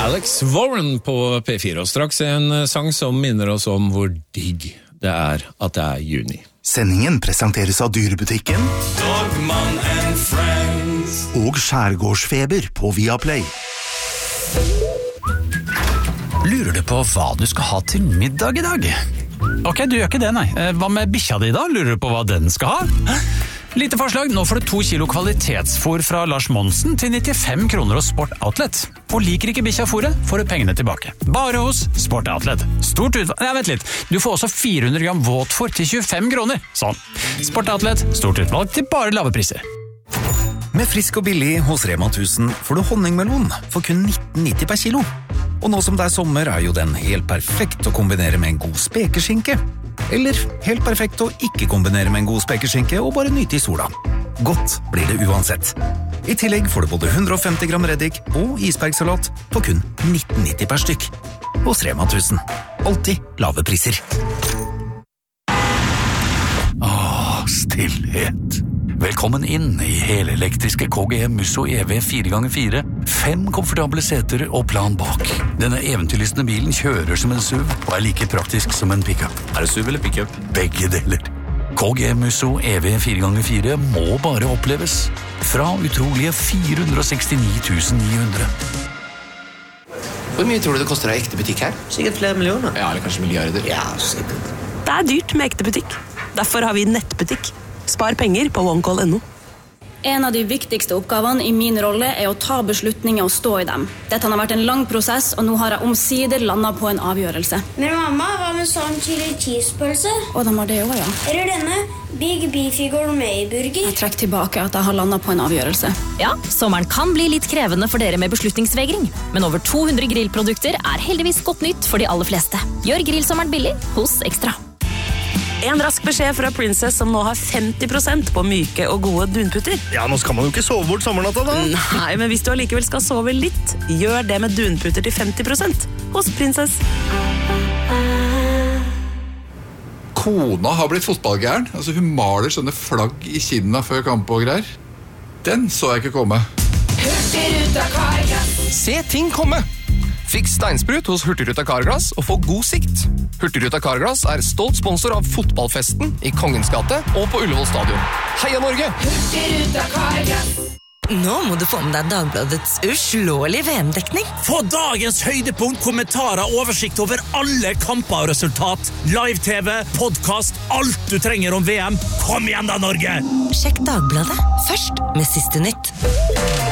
Alex Warren på P4, og straks en sang som minner oss om hvor digg det er at det er juni. Sendingen presenteres av Dyrebutikken Dogman and Friends og Skjærgårdsfeber på Viaplay. Lurer du på hva du skal ha til middag i dag? Ok, du gjør ikke det, nei. Hva med bikkja di da? Lurer du på hva den skal ha? Lite forslag, nå får du 2 kilo kvalitetsfôr fra Lars Monsen til 95 kroner hos Sport Outlet. Og liker ikke bikkja-fôret, får du pengene tilbake. Bare hos Sport Outlet. Stort utvalg, nei vent litt, du får også 400 gram våtfôr til 25 kroner. Sånn. Sport Outlet, stort utvalg til bare lave priser. Med frisk og billig hos Rema 1000 får du honningmelon for kun 19,90 per kilo. Og nå som det er sommer er jo den helt perfekt å kombinere med en god spekeskinke. Eller helt perfekt å ikke kombinere med en god spekeskinke og bare nyte i sola. Godt blir det uansett. I tillegg får du både 150 gram reddik og isbergsalat på kun 19,90 per stykk. Hos Rema 1000. Alltid lave priser. Stillhet. Velkommen inn i helelektriske KGM Musso EV 4x4. 5 komfortable seter og plan bak. Denne eventyrlystne bilen kjører som en SUV og er like praktisk som en pickup. Er det SUV eller pickup? Begge deler. KGM Musso EV 4x4 må bare oppleves. Fra utrolige 469 900. Hvor mye tror du det koster å ha ekte butikk her? Sikkert flere millioner. Ja, eller kanskje milliarder. Ja, sikkert. Det er dyrt med ekte butikk. Derfor har vi nettbutikk. Spar penger på OneCall.no. En av de viktigste oppgavene i min rolle er å ta beslutninger og stå i dem. Dette har vært en lang prosess, og nå har jeg omsider landet på en avgjørelse. Men mamma, hva med sånn chili cheese-pølse? Og de har det også, ja. Eller denne Big Beefy Gourmet-burger? Jeg trekker tilbake at jeg har landet på en avgjørelse. Ja, sommeren kan bli litt krevende for dere med beslutningsvegring, men over 200 grillprodukter er heldigvis godt nytt for de aller fleste. Gjør grillsommeren billig hos Ekstra. En rask beskjed fra Princess som nå har 50% på myke og gode dunputter. Ja, nå skal man jo ikke sove bort sommernatta da. Nei, men hvis du allikevel skal sove litt, gjør det med dunputter til 50% hos Princess. Kona har blitt fotballgæren. Altså, hun maler sånne flagg i kinna før kamp og greier. Den så jeg ikke komme. Hurtigruta Carglass. Se ting komme! Fiks steinsprut hos Hurtigruta Carglass og få god sikt. Hurtigruta Carglass er stolt sponsor av fotballfesten i Kongens gate og på Ullevål stadion. Heia Norge! Hurtigruta Carglass. Nå må du få med deg Dagbladets uslåelige VM-dekning. Få dagens høydepunkt, kommentarer, oversikt over alle kamper og resultat. Live-TV, podcast, alt du trenger om VM. Kom igjen da, Norge! Sjekk Dagbladet først med siste nytt.